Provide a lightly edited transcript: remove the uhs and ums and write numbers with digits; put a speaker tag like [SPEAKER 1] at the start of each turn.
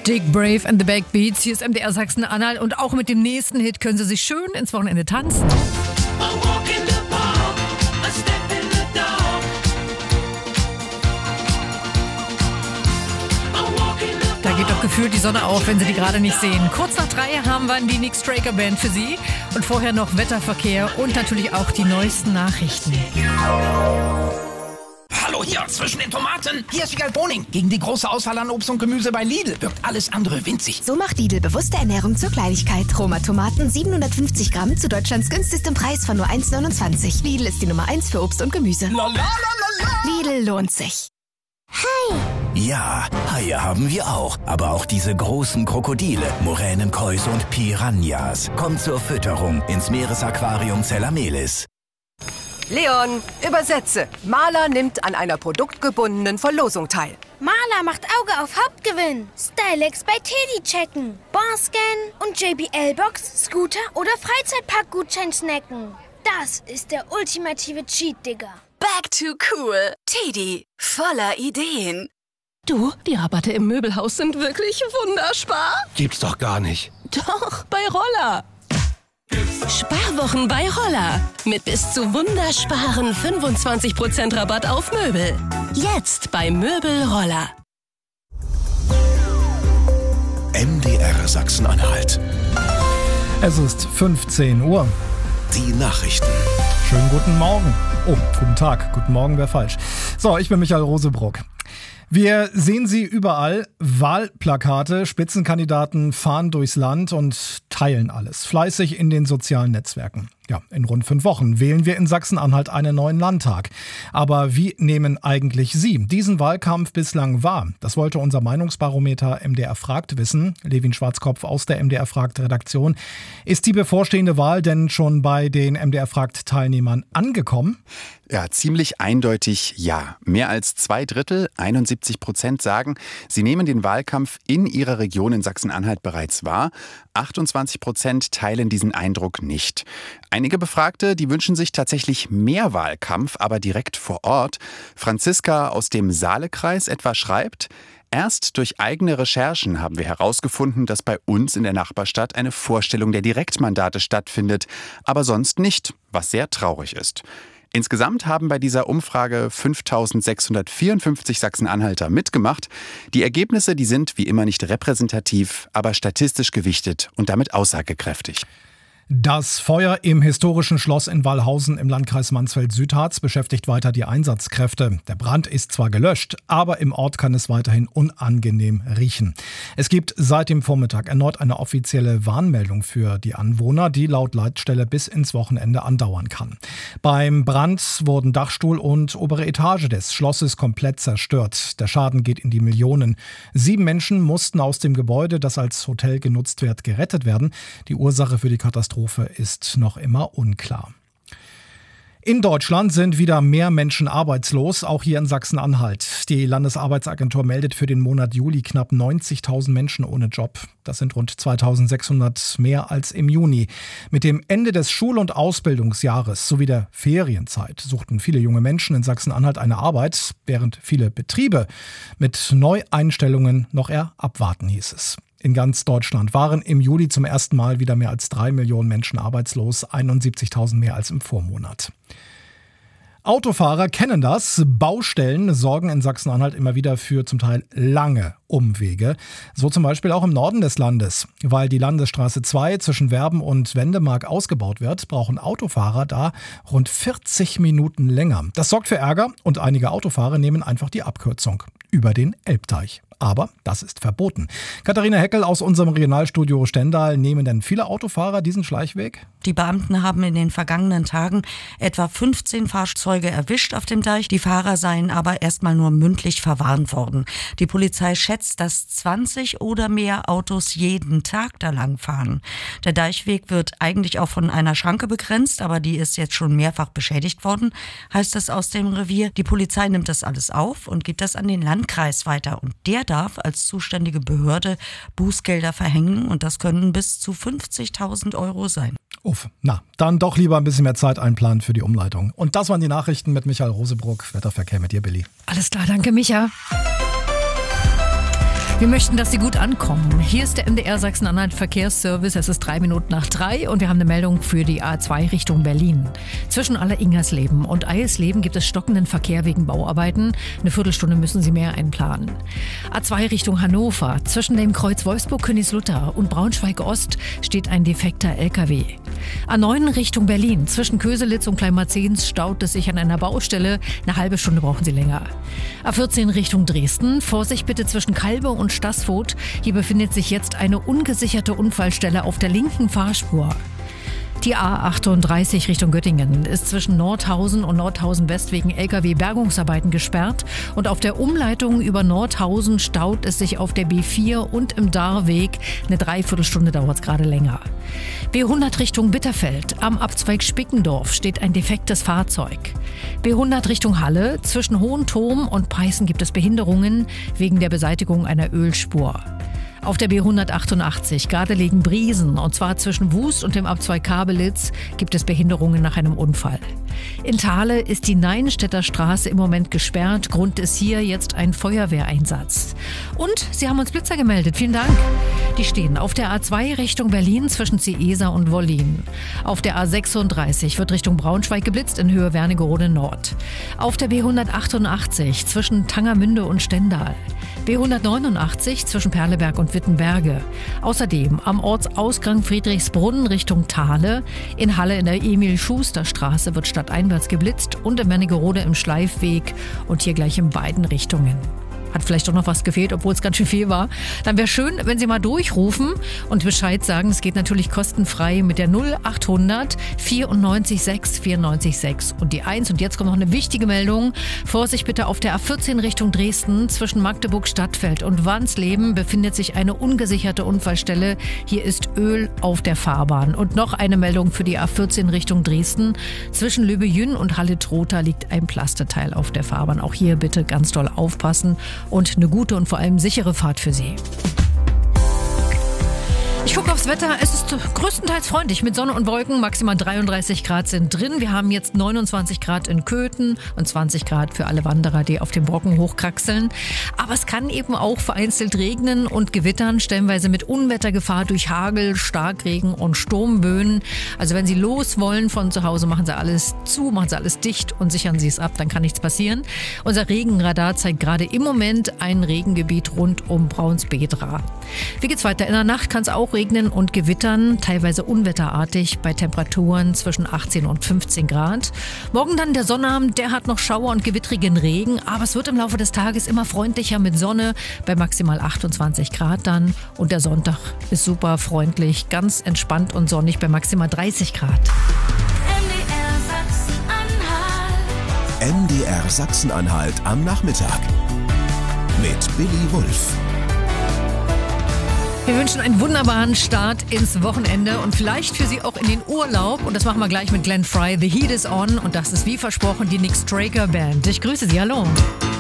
[SPEAKER 1] Dick Brave and the Backbeats. Hier ist MDR Sachsen-Anhalt und auch mit dem nächsten Hit können Sie sich schön ins Wochenende tanzen. Da geht doch gefühlt die Sonne auf, wenn Sie die gerade nicht sehen. Kurz nach 3 haben wir die Nick Straker Band für Sie und vorher noch Wetterverkehr und natürlich auch die neuesten Nachrichten.
[SPEAKER 2] Hallo hier, zwischen den Tomaten. Hier ist Wiegald Boning. Gegen die große Auswahl an Obst und Gemüse bei Lidl wirkt alles andere winzig.
[SPEAKER 3] So macht Lidl bewusste Ernährung zur Kleinigkeit. Roma Tomaten 750 Gramm zu Deutschlands günstigstem Preis von nur 1,29. Lidl ist die Nummer 1 für Obst und Gemüse. Lidl lohnt sich.
[SPEAKER 4] Hai! Ja, Haie haben wir auch. Aber auch diese großen Krokodile, Muränen, Kois und Piranhas. Kommt zur Fütterung ins Meeresaquarium Zellamelis.
[SPEAKER 5] Leon, übersetze. Maler nimmt an einer produktgebundenen Verlosung teil.
[SPEAKER 6] Maler macht Auge auf Hauptgewinn. Stylex bei Teddy checken. Barscan und JBL-Box, Scooter oder Freizeitpark-Gutschein snacken. Das ist der ultimative Cheat, Digga.
[SPEAKER 7] Back to cool. Teddy, voller Ideen.
[SPEAKER 8] Du, die Rabatte im Möbelhaus sind wirklich wunderspar.
[SPEAKER 9] Gibt's doch gar nicht.
[SPEAKER 8] Doch, bei Roller. Sparwochen bei Roller. Mit bis zu wundersparen 25% Rabatt auf Möbel. Jetzt bei Möbel Roller.
[SPEAKER 4] MDR Sachsen-Anhalt.
[SPEAKER 10] Es ist 15 Uhr.
[SPEAKER 4] Die Nachrichten.
[SPEAKER 10] Schönen guten Morgen. Oh, guten Tag. Guten Morgen wäre falsch. So, ich bin Michael Rosebrock. Wir sehen sie überall. Wahlplakate, Spitzenkandidaten fahren durchs Land und teilen alles. Fleißig in den sozialen Netzwerken. Ja, in rund 5 Wochen wählen wir in Sachsen-Anhalt einen neuen Landtag. Aber wie nehmen eigentlich Sie diesen Wahlkampf bislang wahr? Das wollte unser Meinungsbarometer MDR fragt wissen. Levin Schwarzkopf aus der MDR fragt Redaktion. Ist die bevorstehende Wahl denn schon bei den MDR fragt Teilnehmern angekommen?
[SPEAKER 11] Ja, ziemlich eindeutig ja. Mehr als 2/3, 71%, sagen, sie nehmen den Wahlkampf in ihrer Region in Sachsen-Anhalt bereits wahr. 28% teilen diesen Eindruck nicht. Einige Befragte, die wünschen sich tatsächlich mehr Wahlkampf, aber direkt vor Ort. Franziska aus dem Saalekreis etwa schreibt: Erst durch eigene Recherchen haben wir herausgefunden, dass bei uns in der Nachbarstadt eine Vorstellung der Direktmandate stattfindet, aber sonst nicht, was sehr traurig ist. Insgesamt haben bei dieser Umfrage 5.654 Sachsen-Anhalter mitgemacht. Die Ergebnisse, die sind wie immer nicht repräsentativ, aber statistisch gewichtet und damit aussagekräftig.
[SPEAKER 10] Das Feuer im historischen Schloss in Wallhausen im Landkreis Mansfeld-Südharz beschäftigt weiter die Einsatzkräfte. Der Brand ist zwar gelöscht, aber im Ort kann es weiterhin unangenehm riechen. Es gibt seit dem Vormittag erneut eine offizielle Warnmeldung für die Anwohner, die laut Leitstelle bis ins Wochenende andauern kann. Beim Brand wurden Dachstuhl und obere Etage des Schlosses komplett zerstört. Der Schaden geht in die Millionen. 7 Menschen mussten aus dem Gebäude, das als Hotel genutzt wird, gerettet werden. Die Ursache für die Katastrophe ist noch immer unklar. In Deutschland sind wieder mehr Menschen arbeitslos, auch hier in Sachsen-Anhalt. Die Landesarbeitsagentur meldet für den Monat Juli knapp 90.000 Menschen ohne Job. Das sind rund 2.600 mehr als im Juni. Mit dem Ende des Schul- und Ausbildungsjahres sowie der Ferienzeit suchten viele junge Menschen in Sachsen-Anhalt eine Arbeit, während viele Betriebe mit Neueinstellungen noch eher abwarten, hieß es. In ganz Deutschland waren im Juli zum ersten Mal wieder mehr als 3 Millionen Menschen arbeitslos, 71.000 mehr als im Vormonat. Autofahrer kennen das. Baustellen sorgen in Sachsen-Anhalt immer wieder für zum Teil lange Umwege. So zum Beispiel auch im Norden des Landes. Weil die Landesstraße 2 zwischen Werben und Wendemark ausgebaut wird, brauchen Autofahrer da rund 40 Minuten länger. Das sorgt für Ärger und einige Autofahrer nehmen einfach die Abkürzung über den Elbteich. Aber das ist verboten. Katharina Heckel aus unserem Regionalstudio Stendal. Nehmen denn viele Autofahrer diesen Schleichweg?
[SPEAKER 12] Die Beamten haben in den vergangenen Tagen etwa 15 Fahrzeuge erwischt auf dem Deich. Die Fahrer seien aber erstmal nur mündlich verwarnt worden. Die Polizei schätzt, dass 20 oder mehr Autos jeden Tag da lang fahren. Der Deichweg wird eigentlich auch von einer Schranke begrenzt, aber die ist jetzt schon mehrfach beschädigt worden, heißt es aus dem Revier. Die Polizei nimmt das alles auf und gibt das an den Landkreis weiter. Und der darf als zuständige Behörde Bußgelder verhängen und das können bis zu 50.000 Euro sein.
[SPEAKER 10] Uff, na, dann doch lieber ein bisschen mehr Zeit einplanen für die Umleitung. Und das waren die Nachrichten mit Michael Rosebrock. Wetterverkehr mit dir, Billy.
[SPEAKER 1] Alles klar, danke, Micha. Wir möchten, dass Sie gut ankommen. Hier ist der MDR Sachsen-Anhalt Verkehrsservice. Es ist 3:03 und wir haben eine Meldung für die A2 Richtung Berlin. Zwischen Aller-Ingersleben und Eilsleben gibt es stockenden Verkehr wegen Bauarbeiten. Eine Viertelstunde müssen Sie mehr einplanen. A2 Richtung Hannover. Zwischen dem Kreuz Wolfsburg-Königslutter und Braunschweig-Ost steht ein defekter LKW. A9 Richtung Berlin. Zwischen Köselitz und Kleinmarzens staut es sich an einer Baustelle. Eine halbe Stunde brauchen Sie länger. A14 Richtung Dresden. Vorsicht bitte zwischen Kalbe und Stassfurt. Hier befindet sich jetzt eine ungesicherte Unfallstelle auf der linken Fahrspur. Die A38 Richtung Göttingen ist zwischen Nordhausen und Nordhausen West wegen LKW-Bergungsarbeiten gesperrt. Und auf der Umleitung über Nordhausen staut es sich auf der B4 und im Darweg. Eine Dreiviertelstunde dauert es gerade länger. B100 Richtung Bitterfeld. Am Abzweig Spickendorf steht ein defektes Fahrzeug. B100 Richtung Halle. Zwischen Hohenturm und Peißen gibt es Behinderungen wegen der Beseitigung einer Ölspur. Auf der B188 Gardelegen-Briesen, und zwar zwischen Wust und dem Abzweig Kabelitz, gibt es Behinderungen nach einem Unfall. In Thale ist die Neinstädter Straße im Moment gesperrt. Grund ist hier jetzt ein Feuerwehreinsatz. Und Sie haben uns Blitzer gemeldet. Vielen Dank. Die stehen auf der A2 Richtung Berlin zwischen Ciesa und Wollin. Auf der A36 wird Richtung Braunschweig geblitzt in Höhe Wernigerode Nord. Auf der B188 zwischen Tangermünde und Stendal. B189 zwischen Perleberg und Wittenberge. Außerdem am Ortsausgang Friedrichsbrunn Richtung Thale. In Halle in der Emil-Schuster-Straße wird stadteinwärts geblitzt und in Wernigerode im Schleifweg und hier gleich in beiden Richtungen. Hat vielleicht doch noch was gefehlt, obwohl es ganz schön viel war. Dann wäre schön, wenn Sie mal durchrufen und Bescheid sagen. Es geht natürlich kostenfrei mit der 0800 94 6 94 6 und die 1. Und jetzt kommt noch eine wichtige Meldung. Vorsicht bitte auf der A14 Richtung Dresden. Zwischen Magdeburg-Stadtfeld und Wansleben befindet sich eine ungesicherte Unfallstelle. Hier ist Öl auf der Fahrbahn. Und noch eine Meldung für die A14 Richtung Dresden. Zwischen Löbejün und Halle-Trotha liegt ein Plasteteil auf der Fahrbahn. Auch hier bitte ganz doll aufpassen. Und eine gute und vor allem sichere Fahrt für Sie. Ich gucke aufs Wetter. Es ist größtenteils freundlich mit Sonne und Wolken. Maximal 33 Grad sind drin. Wir haben jetzt 29 Grad in Köthen und 20 Grad für alle Wanderer, die auf den Brocken hochkraxeln. Aber es kann eben auch vereinzelt regnen und gewittern, stellenweise mit Unwettergefahr durch Hagel, Starkregen und Sturmböen. Also wenn Sie los wollen von zu Hause, machen Sie alles zu, machen Sie alles dicht und sichern Sie es ab, dann kann nichts passieren. Unser Regenradar zeigt gerade im Moment ein Regengebiet rund um Braunsbedra. Wie geht's weiter? In der Nacht kann es auch regnen und gewittern, teilweise unwetterartig bei Temperaturen zwischen 18 und 15 Grad. Morgen dann der Sonnabend, der hat noch Schauer und gewittrigen Regen, aber es wird im Laufe des Tages immer freundlicher mit Sonne bei maximal 28 Grad dann. Und der Sonntag ist super freundlich, ganz entspannt und sonnig bei maximal 30 Grad.
[SPEAKER 9] MDR Sachsen-Anhalt am Nachmittag mit Billy Wulff.
[SPEAKER 1] Wir wünschen einen wunderbaren Start ins Wochenende und vielleicht für Sie auch in den Urlaub. Und das machen wir gleich mit Glenn Frey. The Heat is on. Und das ist wie versprochen die Nick Straker Band. Ich grüße Sie. Hallo.